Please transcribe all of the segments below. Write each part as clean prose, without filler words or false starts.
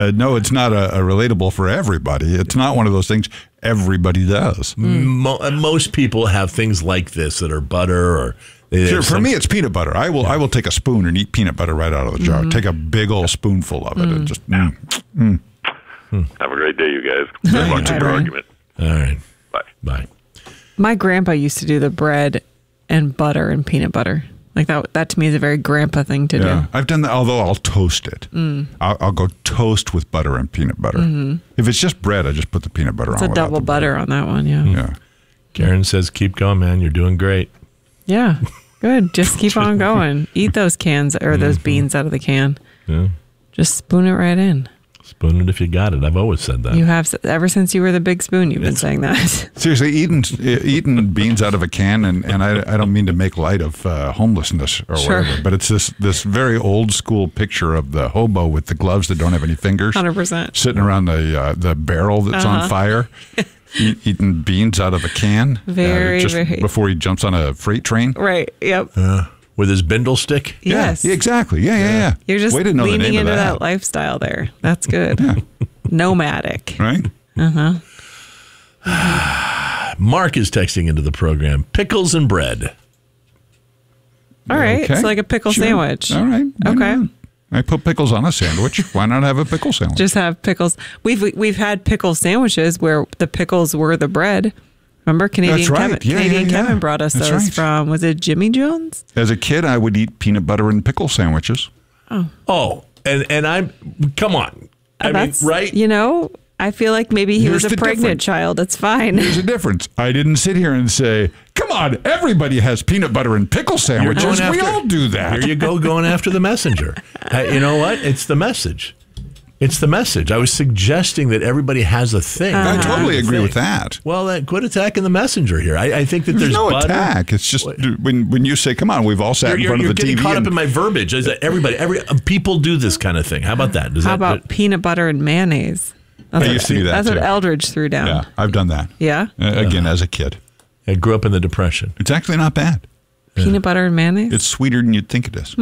No, it's not a relatable for everybody. It's not one of those things everybody does. Most people have things like this that are butter or. Sure, for me, it's peanut butter. I will take a spoon and eat peanut butter right out of the jar. Take a big old spoonful of it and just. Have a great day, you guys. Good luck with your argument. All right. Bye. My grandpa used to do the bread and butter and peanut butter. Like that to me is a very grandpa thing to do. I've done that, although I'll toast it. I'll go toast with butter and peanut butter. If it's just bread, I just put the peanut butter on. It's a double butter on that one, Yeah. Karen says, keep going, man. You're doing great. Yeah, good. Just keep on going. Eat those cans or those beans out of the can. Yeah. Just spoon it right in. Spoon it if you got it. I've always said that. You have, ever since you were the big spoon, you've been saying that. Seriously, eating beans out of a can, and I don't mean to make light of homelessness or whatever, but it's this very old school picture of the hobo with the gloves that don't have any fingers. 100%. Sitting around the barrel that's on fire, eating beans out of a can. Very. Before he jumps on a freight train. Right, yep. With his bindle stick? Yes. Yeah, exactly. Yeah. You're just Way to know the leaning name into of that lifestyle there. That's good. Nomadic. Right? Mark is texting into the program, pickles and bread. All right. Okay. It's like a pickle sandwich. All right. Why Okay. not? I put pickles on a sandwich. Why not have a pickle sandwich? Just have pickles. We've had pickle sandwiches where the pickles were the bread. Remember, Canadian Kevin? Canadian Kevin brought us those from, was it Jimmy John's? As a kid, I would eat peanut butter and pickle sandwiches. Oh, and I'm, come on. I mean, right? You know, I feel like maybe he was a pregnant child. It's fine. There's a difference. I didn't sit here and say, come on, everybody has peanut butter and pickle sandwiches. We all do that. Here you go, going after the messenger. You know what? It's the message. It's the message. I was suggesting that everybody has a thing. I totally agree with that. Well, then quit attacking the messenger here. I think that there's no butter. attack. It's just when you say, come on, we've all sat in front of the TV. You're getting caught up in my verbiage. People do this kind of thing. How about that? How about peanut butter and mayonnaise? I used to do that, That's too. what Eldridge threw down. Yeah, I've done that. Yeah? Again, as a kid. I grew up in the Depression. It's actually not bad. Peanut butter and mayonnaise? It's sweeter than you'd think it is.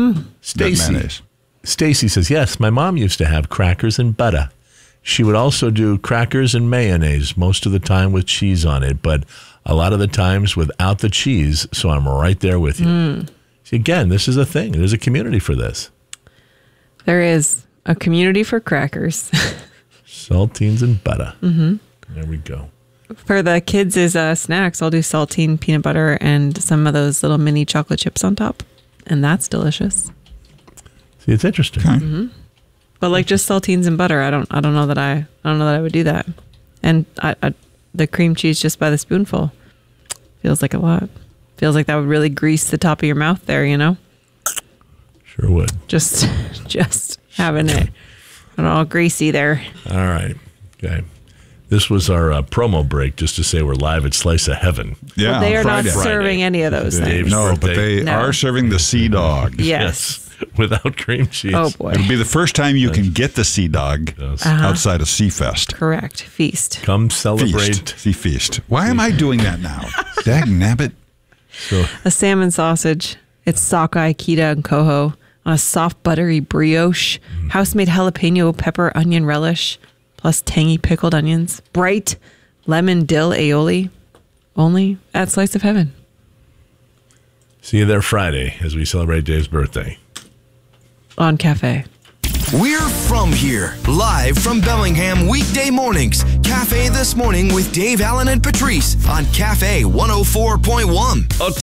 Stacy says, yes, my mom used to have crackers and butter. She would also do crackers and mayonnaise most of the time with cheese on it, but a lot of the times without the cheese, so I'm right there with you. See, again, this is a thing. There's a community for this. There is a community for crackers. Saltines and butter. There we go. For the kids' snacks, I'll do saltine, peanut butter, and some of those little mini chocolate chips on top. And that's delicious. See, it's interesting. Okay. But like just saltines and butter, I don't know that I would do that. And the cream cheese just by the spoonful feels like a lot. Feels like that would really grease the top of your mouth there, you know? Sure would. Just having it all greasy there. All right. Okay. This was our promo break just to say we're live at Slice of Heaven. Yeah, well, they are Friday. not serving any of those things. No, but they are serving the Sea Dog. Yes. Without cream cheese. Oh, boy. It'll be the first time you can get the Sea Dog outside of Seafest. Correct. Feast. Come celebrate. Feast. Why am I doing that now? Dag nabbit. So, a salmon sausage. It's sockeye, keto, and coho on a soft, buttery brioche. House-made jalapeno, pepper, onion relish, plus tangy pickled onions. Bright lemon dill aioli. Only at Slice of Heaven. See you there Friday as we celebrate Dave's birthday. On Cafe. We're from here, live from Bellingham weekday mornings. Cafe This Morning with Dave Allen and Patrice on Cafe 104.1.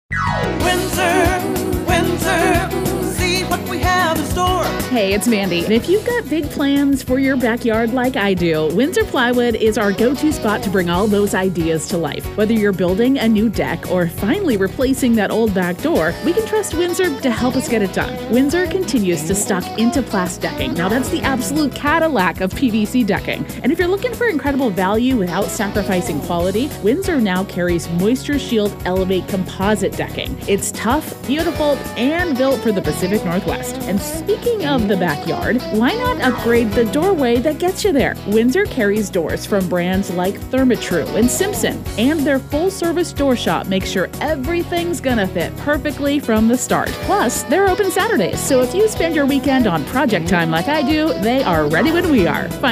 Windsor, see what we have in store. Hey, it's Mandy. And if you've got big plans for your backyard like I do, Windsor Plywood is our go-to spot to bring all those ideas to life. Whether you're building a new deck or finally replacing that old back door, we can trust Windsor to help us get it done. Windsor continues to stock Interplast decking. Now that's the absolute Cadillac of PVC decking. And if you're looking for incredible value without sacrificing quality, Windsor now carries Moisture Shield Elevate composite decking. It's tough, beautiful, and built for the Pacific Northwest. And speaking of the backyard, why not upgrade the doorway that gets you there? Windsor carries doors from brands like Therma-Tru and Simpson, and their full-service door shop makes sure everything's gonna fit perfectly from the start. Plus, they're open Saturdays, so if you spend your weekend on project time like I do, they are ready when we are.